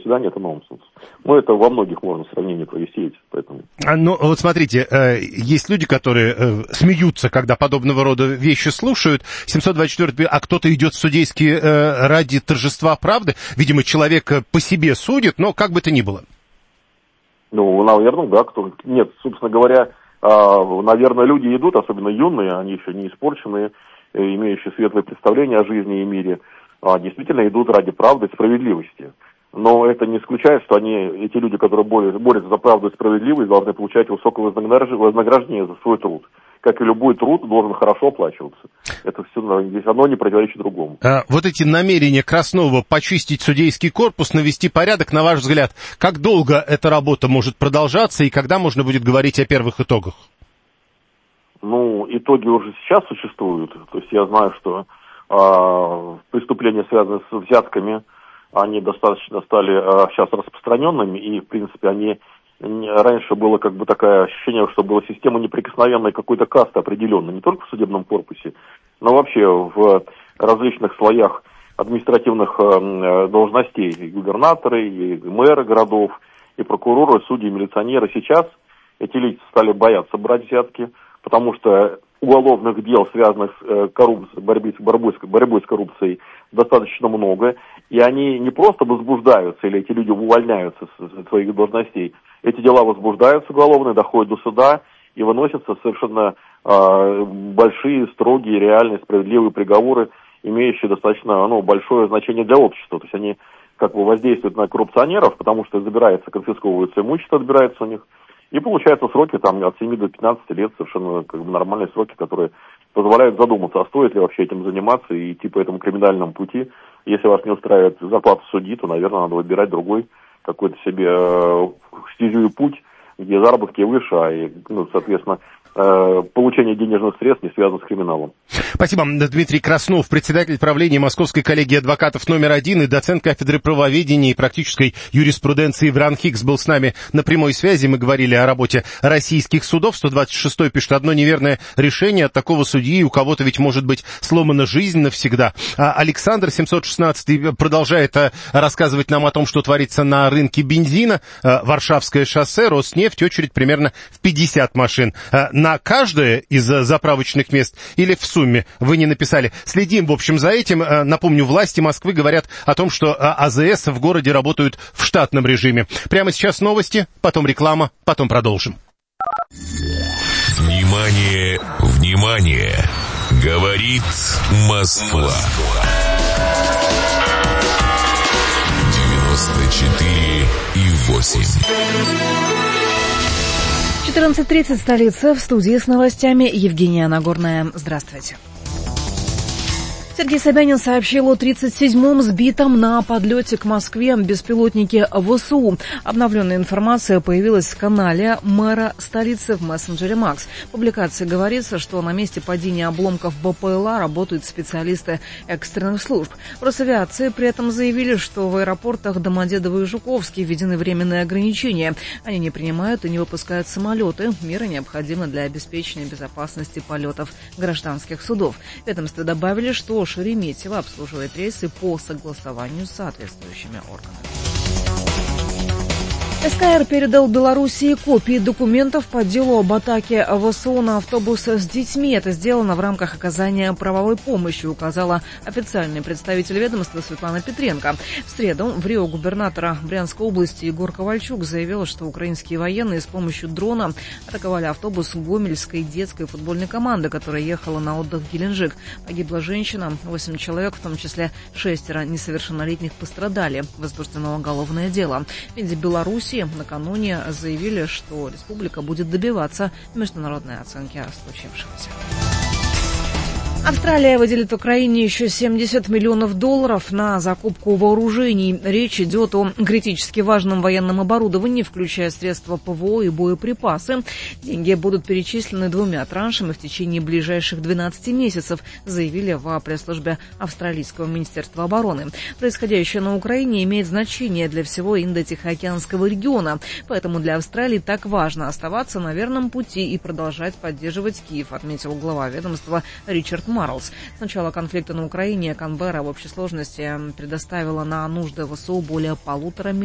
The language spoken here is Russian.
свидания, это нонсенс. Но это во многих можно сравнение провести, поэтому... Ну, вот смотрите, есть люди, которые смеются, когда подобного рода вещи слушают. 724, а кто-то идет в судейские ради торжества правды. Видимо, человек по себе судит, но как бы то ни было. Ну, наверное, да. Нет, собственно говоря, наверное, люди идут, особенно юные, они еще не испорченные, имеющие светлое представление о жизни и мире, действительно идут ради правды и справедливости. Но это не исключает, что эти люди, которые борются за правду и справедливость, должны получать высокое вознаграждение за свой труд. Как и любой труд, должен хорошо оплачиваться. Это все, здесь одно не противоречит другому. Вот эти намерения Краснова почистить судейский корпус, навести порядок, на ваш взгляд, как долго эта работа может продолжаться и когда можно будет говорить о первых итогах? Ну, итоги уже сейчас существуют. То есть я знаю, что преступления, связанные с взятками, они достаточно стали сейчас распространенными, и, в принципе, раньше было как бы такое ощущение, что была система неприкосновенной какой-то касты определенной, не только в судебном корпусе, но вообще в различных слоях административных должностей, и губернаторы, и мэры городов, и прокуроры, и судьи, и милиционеры. Сейчас эти лица стали бояться брать взятки, потому что уголовных дел, связанных с борьбой с коррупцией, достаточно много, и они не просто возбуждаются, или эти люди увольняются с своих должностей, эти дела возбуждаются уголовные, доходят до суда и выносятся совершенно большие, строгие, реальные, справедливые приговоры, имеющие достаточно большое значение для общества. То есть они как бы воздействуют на коррупционеров, потому что забирается, конфисковывается имущество, отбирается у них, и получаются сроки от 7 до 15 лет, совершенно как бы нормальные сроки, которые позволяют задуматься, а стоит ли вообще этим заниматься и идти по этому криминальному пути. Если вас не устраивает зарплата судьи, то, наверное, надо выбирать другой какой-то себе стезю и путь, где заработки выше, соответственно, получение денежных средств не связано с криминалом. Спасибо. Дмитрий Краснов, председатель правления Московской коллегии адвокатов номер 1 и доцент кафедры правоведения и практической юриспруденции в РАНХИКС был с нами на прямой связи. Мы говорили о работе российских судов. 126-й пишет: одно неверное решение от такого судьи, у кого-то ведь может быть сломана жизнь навсегда. Александр, 716-й, продолжает рассказывать нам о том, что творится на рынке бензина. Варшавское шоссе, Роснефть, очередь примерно в 50 машин. На каждое из заправочных мест или в сумме? Вы не написали. Следим, в общем, за этим. Напомню, власти Москвы говорят о том, что АЗС в городе работают в штатном режиме. Прямо сейчас новости, потом реклама, потом продолжим. Внимание, внимание! Говорит Москва. 94,8. 14:30, столица, в студии с новостями Евгения Нагорная. Здравствуйте. Сергей Собянин сообщил о 37-м сбитом на подлете к Москве беспилотнике ВСУ. Обновленная информация появилась в канале мэра столицы в мессенджере Макс. В публикации говорится, что на месте падения обломков БПЛА работают специалисты экстренных служб. В Росавиации при этом заявили, что в аэропортах Домодедово и Жуковский введены временные ограничения. Они не принимают и не выпускают самолеты. Меры необходимы для обеспечения безопасности полетов гражданских судов. В ведомстве добавили, что Шереметьево обслуживает рейсы по согласованию с соответствующими органами. СКР передал Белоруссии копии документов по делу об атаке ВСУ на автобус с детьми. Это сделано в рамках оказания правовой помощи, указала официальный представитель ведомства Светлана Петренко. В среду в Рио губернатора Брянской области Егор Ковальчук заявил, что украинские военные с помощью дрона атаковали автобус Гомельской детской футбольной команды, которая ехала на отдых в Геленджик. Погибла женщина, 8 человек, в том числе 6 несовершеннолетних пострадали. Возбуждено уголовное дело. В Минде Беларуси накануне заявили, что республика будет добиваться международной оценки случившегося. Австралия выделит Украине еще $70 миллионов на закупку вооружений. Речь идет о критически важном военном оборудовании, включая средства ПВО и боеприпасы. Деньги будут перечислены 2 траншами в течение ближайших 12 месяцев, заявили в пресс-службе Австралийского министерства обороны. Происходящее на Украине имеет значение для всего Индо-Тихоокеанского региона, поэтому для Австралии так важно оставаться на верном пути и продолжать поддерживать Киев, отметил глава ведомства Ричард Марлс. С начала конфликта на Украине Канберра в общей сложности предоставила на нужды ВСУ более 1,5